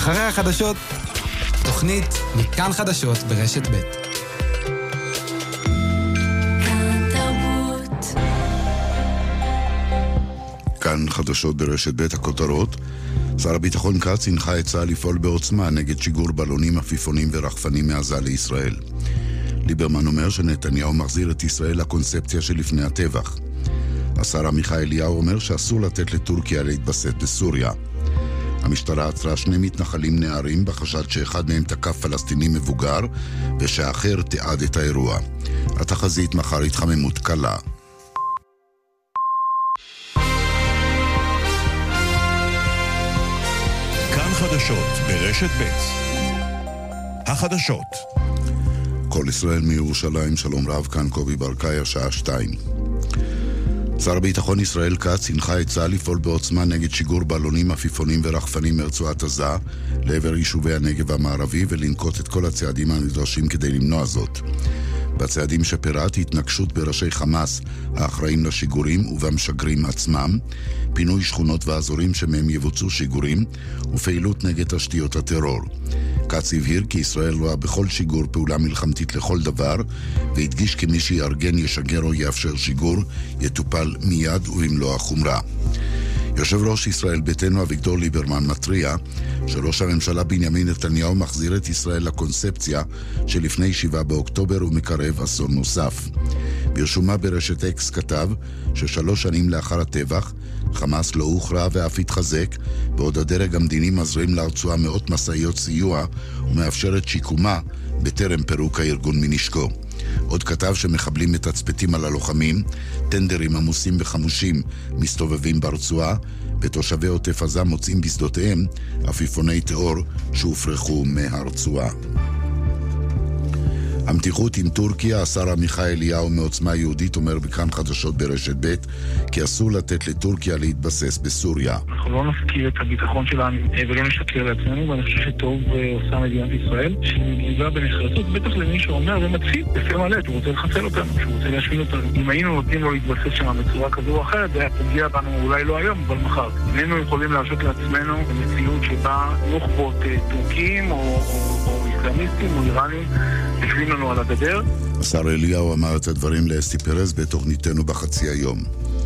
אחרי החדשות, תוכנית מכאן חדשות ברשת ב'. כאן חדשות ברשת ב', הכותרות. שר הביטחון כץ הנחה את צה"ל לפעול בעוצמה נגד שיגור בלונים, עפיפונים ורחפנים מעזה לישראל. ליברמן אומר שנתניהו מחזיר את ישראל לקונספציה שלפני הטבח. השר עמיחי אליהו אומר שאסור לתת לטורקיה להתבסס בסוריה. המשטרה עצרה 2 מתנחלים נערים בחשד שאחד מהם תקף פלסטיני מבוגר ושאחר תיעד את האירוע. התחזית: מחר התחממות קלה. כאן חדשות ברשת ב'. החדשות. כל ישראל מירושלים, שלום רב, כאן קובי ברקאי, השעה 2. שר הביטחון ישראל כץ הנחה את צה"ל לפעול בעוצמה נגד שיגור בלונים, עפיפונים ורחפנים מרצועת עזה לעבר יישובי הנגב המערבי ולנקוט את כל הצעדים הנדרשים כדי למנוע זאת. בצעדים שפירט: התנגשות בראשי חמאס האחראים לשיגורים ובמשגרים עצמם, פינוי שכונות ואזורים שמהם יבוצעו שיגורים, ופעילות נגד תשתיות הטרור. כץ הבהיר כי ישראל רואה בכל שיגור פעולה מלחמתית לכל דבר, והדגיש כי מי שיארגן, ישגר או יאפשר שיגור יטופל מיד ובמלוא החומרה. יושב ראש ישראל ביתנו אביגדור ליברמן מטריע שראש הממשלה בנימין נתניהו מחזיר את ישראל לקונספציה שלפני 7 באוקטובר ומקרב אסון נוסף. ברשומה ברשת אקס כתב ש3 שנים לאחר הטבח חמאס לא הוכרע ואף התחזק, בעוד הדרג המדיני מזרים לרצועה מאות מסעיות סיוע ומאפשר את שיקומה בטרם פירוק הארגון מנשקו. עוד כתב שמחבלים מתצפתים על הלוחמים, טנדרים עמוסים וחמושים מסתובבים ברצועה, ותושבי עוטף עזה מוצאים בשדותיהם עפיפוני תאור שהופרחו מהרצועה. המתיחות עם טורקיה: השר עמיחי אליהו מעוצמה יהודית אומר בכאן חדשות ברשת ב' כי אסור לתת לטורקיה להתבסס בסוריה. אנחנו לא נפקיר את הביטחון שלנו ולא נשקר לעצמנו, ואני חושב שטוב עושה מדינת ישראל שמגיבה בנחרצות, בטח למי שאומר ומצחיק בפה מלא שהוא רוצה לחסל אותנו, שהוא רוצה להשמיד אותנו. אם היינו נותנים לו להתבסס שם בצורה כזו או אחרת, זה היה פוגע בנו אולי לא היום אבל מחר. איננו יכולים להרשות לעצמנו במציאות שבה נוח'בות טורקים או איסלאמיסטים או איראנים יושבים לנו על הגדר. השר אליהו אמר את הדברים לאסתי פרז בתוכניתנו בחצי היום.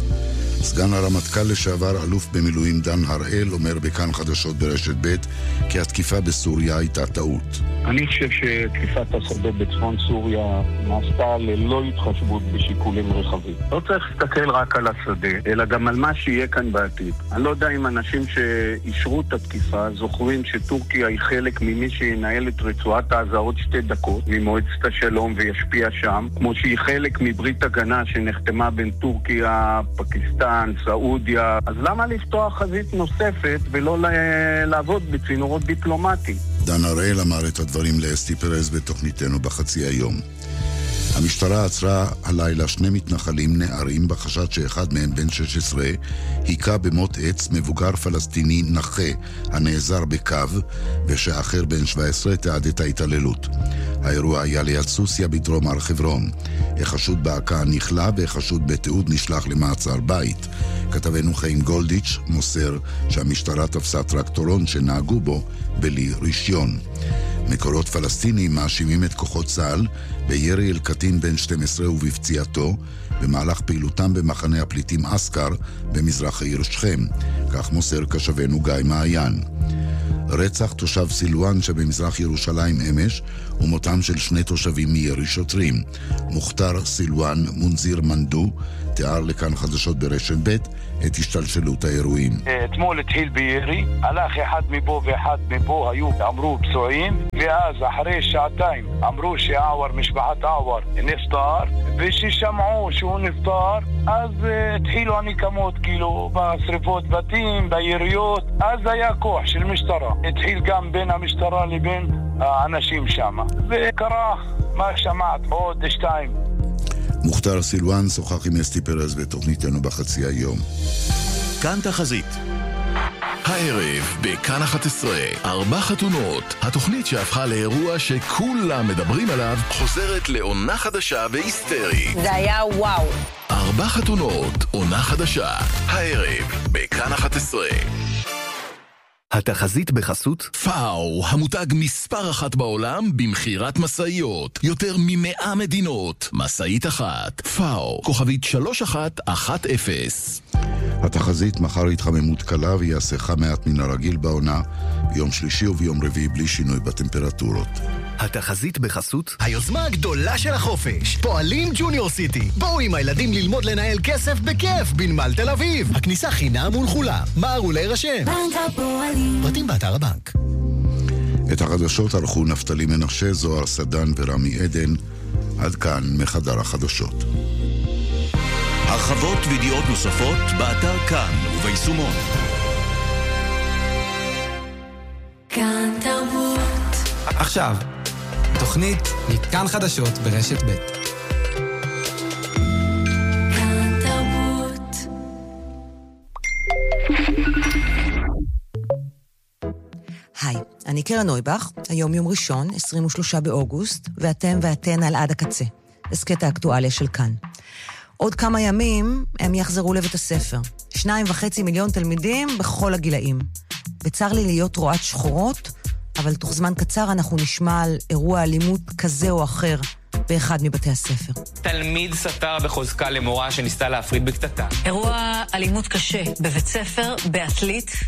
סגן הרמטכ"ל לשעבר אלוף במילואים דן הראל אומר בכאן חדשות ברשת ב' כי התקיפה בסוריה הייתה טעות. אני חושב שתקיפת השדה בצפון סוריה נעשתה ללא התחשבות בשיקולים רחבים. לא צריך להסתכל רק על השדה, אלא גם על מה שיהיה כאן בעתיד. אני לא יודע אם אנשים שאישרו את התקיפה זוכרים שטורקיה היא חלק ממי שינהל את רצועת עזה עוד 2 דקות ממועצת השלום וישפיע שם, כמו שהיא חלק מברית הגנה שנחתמה בין טורקיה, פקיסטן, סעודיה. אז למה לפתוח חזית נוספת ולא לעבוד בצינורות דיפלומטיים? דן הראל אמר את הדברים לאסתי פרז בתוכניתנו בחצי היום. המשטרה עצרה הלילה 2 מתנחלים נערים בחשד שאחד מהם בן 16 היכה במוט עץ מבוגר פלסטיני נכה הנעזר בקו, ושאחר בן 17 תיעד את ההתעללות. האירוע היה ליד סוסיה בדרום הר חברון. החשוד בהכה נכלא והחשוד בתיעוד נשלח למעצר בית. כתבנו חיים גולדיץ' מוסר שהמשטרה תפסה טרקטורון שנהגו בו בלי רישיון. מקורות פלסטינים מאשימים את כוחות צה"ל בירי אל קטין בן 12 ובפציעתו במהלך פעילותם במחנה הפליטים אסקר במזרח העיר שכם. כך מוסר קשבנו גיא מעיין. רצח תושב סילואן שבמזרח ירושלים אמש ומותם של 2 תושבים מירי שוטרים. מוכתר סילואן מונזיר מנדו תיאר לכאן חדשות ברשת ב' את השתלשלות האירועים. אתמול התחיל בירי, הלך אחד מפה ואחד מפה, אמרו פצועים, ואז אחרי 2 שעתיים אמרו משפחת עוור נפטר, וששמעו שהוא נפטר אז התחילו הנקמות בשריפות בתים, ביריות. אז היה כוח של משטרה, התחיל גם בין המשטרה לבין האנשים שם, וקרה מה שמעת עוד 2. מוכתר סילואן שוחח עם אסתי פרז בתוכניתנו בחצי היום. כאן תחזית. הערב בכאן 11 4 חתונות, התוכנית שהפכה לאירוע שכולם מדברים עליו חוזרת לעונה חדשה והיסטרית. זה היה וואו. 4 חתונות, עונה חדשה, הערב בכאן 11. התחזית בחסות פאו, המותג מספר 1 בעולם במחירת מסעיות. יותר מ100 מדינות. מסעית אחת. פאו, כוכבית 3110. התחזית מחר התחממות קלה ויעשה חם מעט מן הרגיל בעונה, ביום שלישי וביום רביעי בלי שינוי בטמפרטורות. התחזית בחסות היוזמה הגדולה של החופש, פועלים ג'וניור סיטי. בואו עם הילדים ללמוד לנהל כסף בכיף בנמל תל אביב. הכניסה חינם ולכולם. מהרו להירשם. בנק הפועלים. פרטים באתר הבנק. את החדשות ערכו נפתלי מנשה, זוהר סדן ורמי עדן. עד כאן מחדר החדשות. הרחבות וידיעות נוספות באתר כאן וביישומון. כאן תרבות. עכשיו, תוכנית מכאן חדשות ברשת ב'. כאן תרבות. היי, אני קרן נויבך, היום יום ראשון, 23 באוגוסט, ואתם ואתן על עד הקצה. הסקט האקטואליה של כאן. עוד כמה ימים הם יחזרו לבית הספר. 2.5 מיליון תלמידים בכל הגילאים. וצר לי להיות רואת שחורות, אבל תוך זמן קצר אנחנו נשמע על אירוע אלימות כזה או אחר באחד מבתי הספר. תלמיד סתר בחוזקה למורה שניסתה להפריד בקטטה. אירוע אלימות קשה בבית ספר, בעתלית,